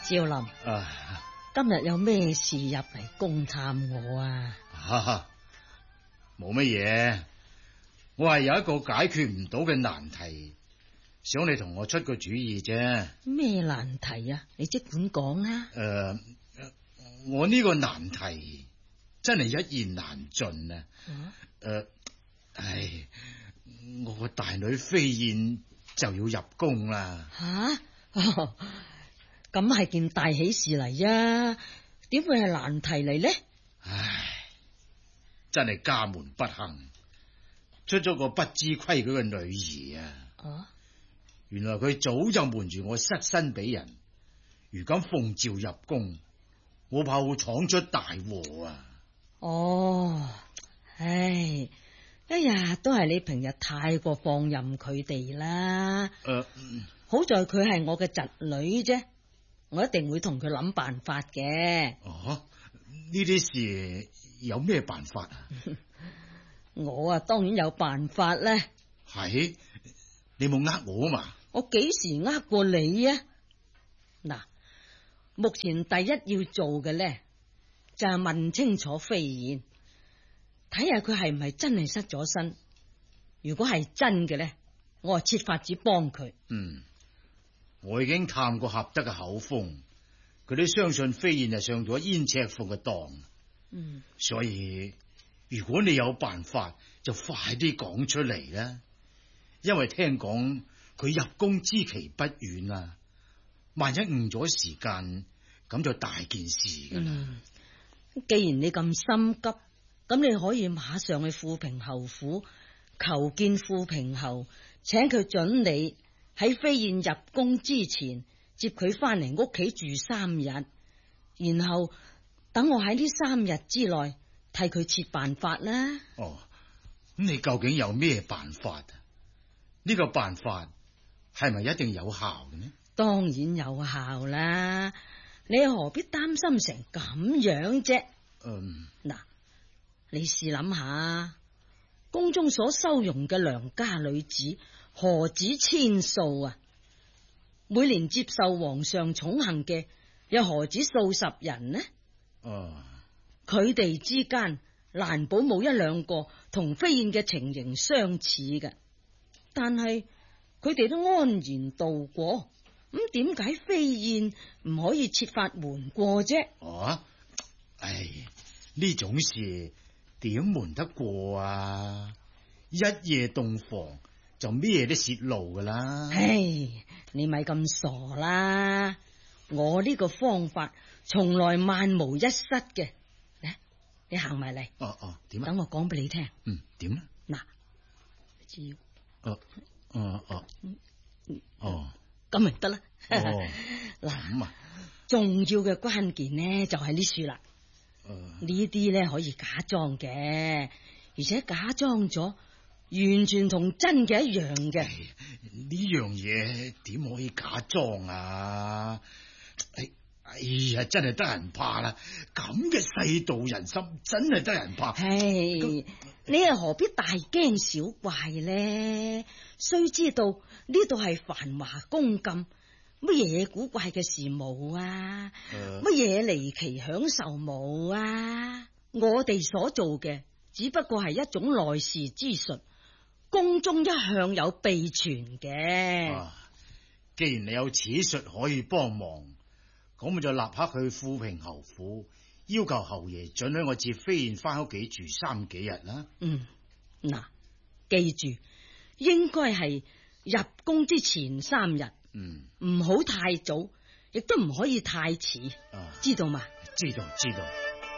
趙林，今日有咩事入嚟公探我啊？ 冇乜嘢，我係有一個解決唔到嘅難題，想你同我出個主意啫。 咩難題啊？你即管講啊。 我呢個難題真係一言難盡啊！我個大女飛燕就要入宮啦。 咁係件大喜事嚟啊！點會係難題嚟呢？ 真係家門不幸，出咗個不知規矩嘅女兒啊！原來佢早就瞞住我失身俾人，如今奉召入宮，我怕會闖出大禍啊！ 一日都係你平日太過放任佢哋啦。好在佢係我嘅侄女啫，我一定會同佢諗辦法嘅。 呢啲事有咩辦法啊？ 我當然有辦法啦。 係？你冇呃我啊嘛？ 我幾時呃過你啊？嗱，目前第一要做嘅咧，就係問清楚飛燕，睇下佢係唔係真係失咗身。如果係真嘅咧，我就設法子幫佢。 我已經探過合德嘅口風，佢都相信飛燕係上咗燕赤鳳嘅當。所以如果你有辦法，就快啲講出嚟啦。因為聽講佢入宮之期不遠啦，萬一誤咗時間，咁就大件事噶啦。 既然你咁心急，咁你可以馬上去富平侯府求見富平侯，請佢准你喺飛燕入宮之前接佢翻嚟屋企住3日，然後等我喺呢3日之內替佢設辦法啦。 咁你究竟有咩辦法啊？呢個辦法係咪一定有效嘅呢？當然有效啦， 你何必擔心成咁樣啫？嗱，你試諗下，宮中所收容嘅良家女子何止千數啊？每年接受皇上寵幸嘅又何止數十人呢？佢哋之間難保冇1-2個同飛燕嘅情形相似嘅，但係佢哋都安然度過，咁點解飛燕唔可以設法瞞過啫？ 呢種事點瞞得過啊？一夜洞房就咩都泄露噶啦。 你咪咁傻啦！我呢個方法從來萬無一失嘅。你行埋嚟。 點啊？ 等我講俾你聽。 點啊？ 嗱，只要咁咪得啦。 嗱， 重要嘅關鍵呢就係呢樹啦。呢啲咧可以假裝嘅，而且假裝咗完全同真嘅一樣嘅。 呢樣嘢點可以假裝啊？真係得人怕啦！咁嘅世道人心真係得人怕。 你又何必大驚小怪呢？須知道呢度係繁華宮禁，乜嘢古怪嘅事冇啊？乜嘢離奇享受冇啊？我哋所做嘅只不過係一種內視之術，宮中一向有秘傳嘅。 既然你有此術可以幫忙，咁我就立刻去富平侯府，要求侯爺准許我接飛燕翻屋企住3幾日啦。 嗱，記住，應該係入宮之前3日，唔好太早，亦都唔可以太遲，知道嘛？ 知道。